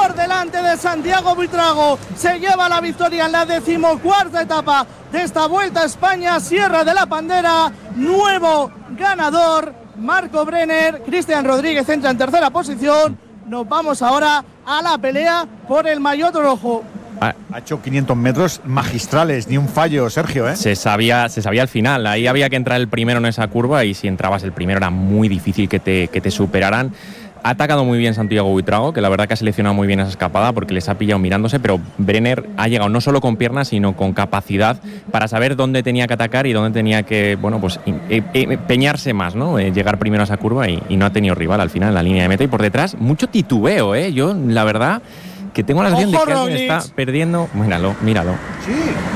por delante de Santiago Buitrago. Se lleva la victoria en la 14ª etapa de esta Vuelta a España, Sierra de la Pandera. Nuevo ganador, Marco Brenner. Cristian Rodríguez entra en tercera posición. Nos vamos ahora a la pelea por el maillot rojo. Ha hecho 500 metros magistrales, ni un fallo, Sergio, ¿eh? Se sabía al final, ahí había que entrar el primero en esa curva y si entrabas el primero era muy difícil que te superaran. Ha atacado muy bien Santiago Buitrago, que la verdad que ha seleccionado muy bien esa escapada porque les ha pillado mirándose, pero Brenner ha llegado no solo con piernas, sino con capacidad para saber dónde tenía que atacar y dónde tenía que, bueno, pues empeñarse más, ¿no? Llegar primero a esa curva y no ha tenido rival al final en la línea de meta. Y por detrás, mucho titubeo, ¿eh? Yo, la verdad, que tengo la sensación de que alguien está perdiendo. Míralo. Sí.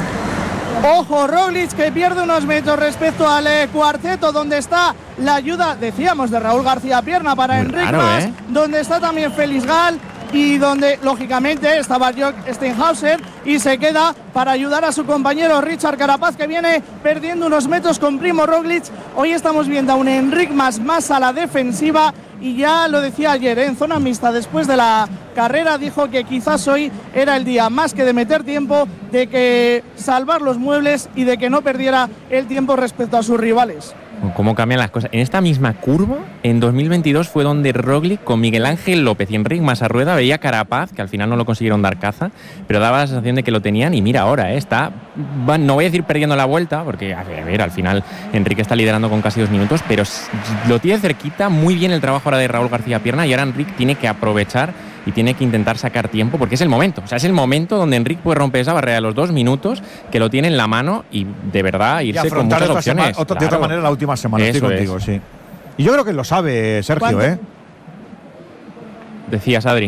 Ojo, Roglic, que pierde unos metros respecto al cuarteto, donde está la ayuda, decíamos, de Raúl García Pierna para Enric Mas, donde está también Félix Gall y donde, lógicamente, estaba Jörg Steinhauser y se queda para ayudar a su compañero Richard Carapaz, que viene perdiendo unos metros con Primo Roglic. Hoy estamos viendo a un Enric Mas más a la defensiva. Y ya lo decía ayer, en zona mixta, después de la carrera, dijo que quizás hoy era el día, más que de meter tiempo, de que salvar los muebles y de que no perdiera el tiempo respecto a sus rivales. Cómo cambian las cosas. En esta misma curva, en 2022, fue donde Roglic con Miguel Ángel López y Enric Mas a rueda veía a Carapaz, que al final no lo consiguieron dar caza, pero daba la sensación de que lo tenían. Y mira ahora, está, no voy a decir perdiendo la vuelta, porque a ver, al final Enrique está liderando con casi 2 minutos, pero lo tiene cerquita. Muy bien el trabajo ahora de Raúl García Pierna, y ahora Enric tiene que aprovechar y tiene que intentar sacar tiempo, porque es el momento. O sea, es el momento donde Enric puede romper esa barrera de los 2 minutos, que lo tiene en la mano y de verdad irse con muchas opciones. De otra manera la última semana. Estoy contigo, sí. Y yo creo que lo sabe Sergio, ¿eh? Decías, Adri.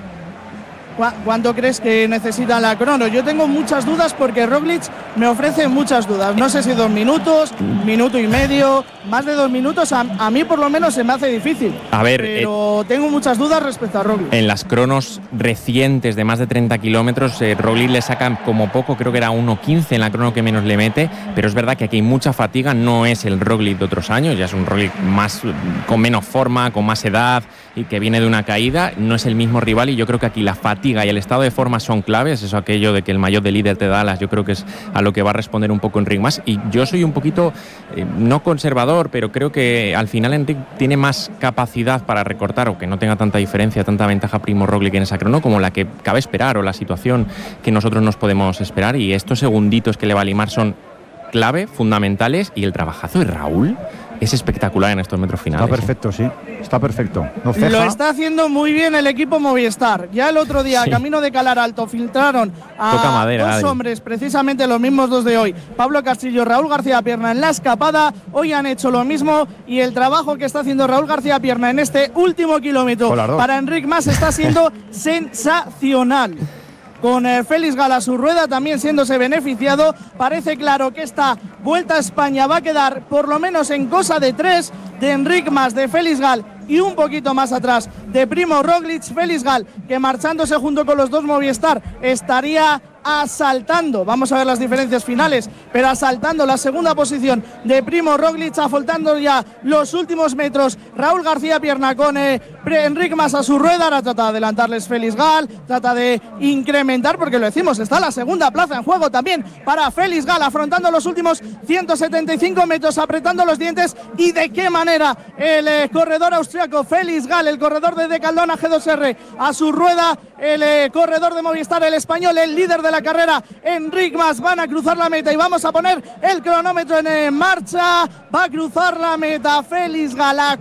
¿Cuánto crees que necesita la crono? Yo tengo muchas dudas porque Roglic me ofrece muchas dudas. No sé si 2 minutos, minuto y medio, más de 2 minutos, a mí por lo menos se me hace difícil. A ver, pero tengo muchas dudas respecto a Roglic. En las cronos recientes de más de 30 kilómetros, Roglic le sacan como poco, creo que era 1.15 en la crono que menos le mete, pero es verdad que aquí hay mucha fatiga, no es el Roglic de otros años, ya es un Roglic más, con menos forma, con más edad y que viene de una caída, no es el mismo rival, y yo creo que aquí la fatiga y el estado de forma son claves. Eso, aquello de que el maillot de líder te da alas, yo creo que es a lo que va a responder un poco Enric Mas. Y yo soy un poquito, no conservador, pero creo que al final Enric tiene más capacidad para recortar, o que no tenga tanta diferencia, tanta ventaja Primo Roglic en esa crono, como la que cabe esperar, o la situación que nosotros nos podemos esperar. Y estos segunditos que le va a limar son clave, fundamentales, y el trabajazo de Raúl es espectacular en estos metros finales. Está perfecto, sí. Está perfecto. No ceja. Lo está haciendo muy bien el equipo Movistar. Ya el otro día, camino de Calar Alto, filtraron a 2 hombres, precisamente los mismos 2 de hoy. Pablo Castillo, Raúl García Pierna en la escapada. Hoy han hecho lo mismo, y el trabajo que está haciendo Raúl García Pierna en este último kilómetro para Enric Mas está siendo sensacional. Con Félix Gall a su rueda también siéndose beneficiado. Parece claro que esta Vuelta a España va a quedar por lo menos en cosa de 3 de Enric Mas, de Félix Gall y un poquito más atrás de Primo Roglic. Félix Gall, que marchándose junto con los 2 Movistar estaría asaltando, vamos a ver las diferencias finales, pero asaltando la segunda posición de Primo Roglic, afrontando ya los últimos metros Raúl García Pierna con Enric Mas a su rueda. Ahora trata de adelantarles Félix Gall, trata de incrementar, porque lo decimos, está la segunda plaza en juego también para Félix Gall, afrontando los últimos 175 metros, apretando los dientes. Y de qué manera el corredor austriaco Félix Gall, el corredor de Decaldona G2R, a su rueda el corredor de Movistar, el español, el líder de la carrera, Enric Mas. Van a cruzar la meta y vamos a poner el cronómetro en marcha. Va a cruzar la meta Félix Gall a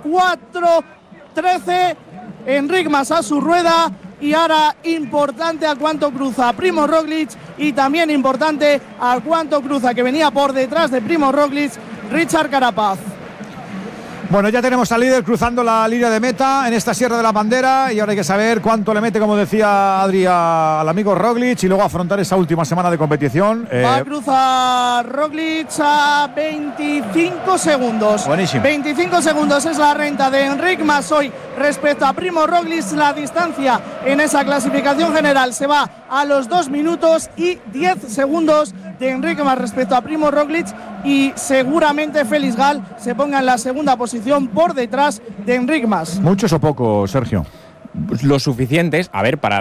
4:13, Enric Mas a su rueda. Y ahora importante a cuánto cruza Primo Roglic, y también importante a cuánto cruza, que venía por detrás de Primo Roglic, Richard Carapaz. Bueno, ya tenemos al líder cruzando la línea de meta en esta Sierra de la Bandera, y ahora hay que saber cuánto le mete, como decía Adri, al amigo Roglic, y luego afrontar esa última semana de competición. Va a cruzar Roglic a 25 segundos. Buenísimo. 25 segundos es la renta de Enric Mas hoy respecto a Primo Roglic. La distancia en esa clasificación general se va a los 2 minutos y 10 segundos de Enric Mas respecto a Primo Roglic, y seguramente Félix Gall se ponga en la segunda posición por detrás de Enric Mas. ¿Muchos o pocos, Sergio? Lo suficientes, a ver, para